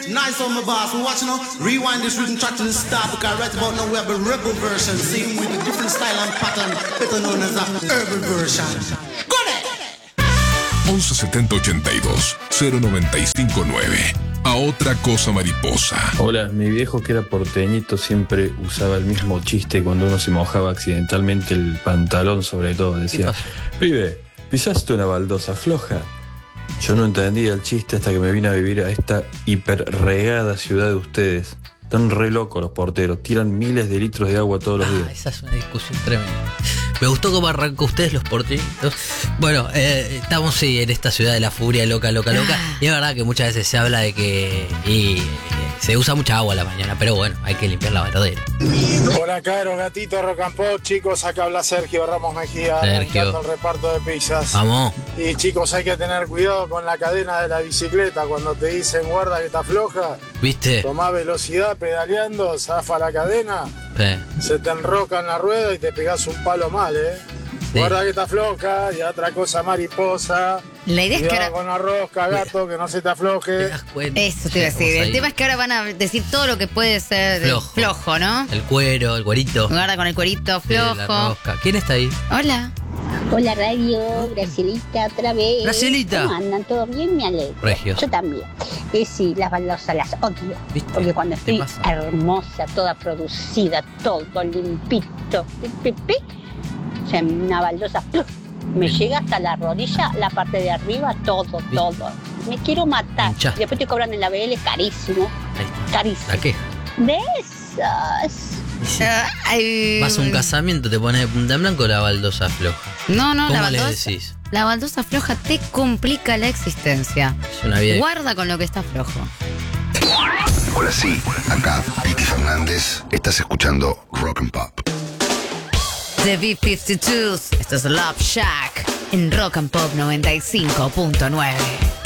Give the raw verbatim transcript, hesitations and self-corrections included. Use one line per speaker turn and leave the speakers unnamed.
Nice on my boss. We watch now. Rewind this rhythm track to the start because right about now we have a rebel version, same with a different style and pattern, better known as a urban version. Go there.
once setenta ochenta y dos cero noventa y cinco nueve. A otra cosa mariposa.
Hola, mi viejo que era porteñito siempre usaba el mismo chiste cuando uno se mojaba accidentalmente el pantalón, sobre todo. Decía, pibe, ¿pisaste una baldosa floja? Yo no entendía el chiste hasta que me vine a vivir a esta hiperregada ciudad de ustedes. Están re locos los porteros, tiran miles de litros de agua todos los
ah,
días.
Esa es una discusión tremenda. Me gustó cómo arrancó ustedes los porteñitos. Bueno, eh, estamos sí, en esta ciudad de la furia loca, loca, loca. Y es verdad que muchas veces se habla de que y, eh, se usa mucha agua a la mañana, pero bueno, hay que limpiar la barodera.
Hola, Caro, gatito, rock and pop, chicos, acá habla Sergio Ramos Mejía,
Sergio.
el reparto de pizzas.
Vamos.
Y chicos, hay que tener cuidado con la cadena de la bicicleta. Cuando te dicen guarda que está floja,
¿viste?
Tomá velocidad pedaleando, zafa la cadena,
Sí.
se te enroca en la rueda y te pegás un palo mal, ¿eh?
Sí.
Guarda que está floja, y otra cosa mariposa.
La idea es que
Cuidado
ahora...
con la rosca, gato, que no se te afloje.
¿Te das cuenta?
Eso te iba a decir. El tema es que ahora van a decir todo lo que puede ser
Flojo.
flojo, ¿no?
El cuero, el cuerito.
Guarda con el cuerito
Sí, la
flojo.
rosca. ¿Quién está ahí?
Hola.
Hola radio, Gracielita otra vez.
Gracielita.
¿Cómo andan? ¿Todo bien? Me alegro.
Regios.
Yo también. Eh, sí, las baldosas las odio.
¿Viste?
Porque cuando
¿Qué
estoy
pasa?
hermosa, toda producida, todo limpito, pi, pi, pi, o sea, una baldosa ¡pluf! Me llega hasta la rodilla, la parte de arriba, todo,
¿Viste?
todo. Me quiero matar.
Hincha.
Y después te cobran en la B L carísimo.
Ahí está.
Carísimo.
La queja.
De esas.
Ay,
Vas a un casamiento, te pones de punta en blanco la baldosa floja.
No, no, la
¿Cómo les
baldosa.
decís?
La baldosa floja te complica la existencia.
Es una vida.
Guarda con lo que está flojo.
Hola, sí, acá Piti Fernández. Estás escuchando Rock and Pop.
The B cincuenta y dos, esto es Love Shack en Rock and Pop noventa y cinco punto nueve.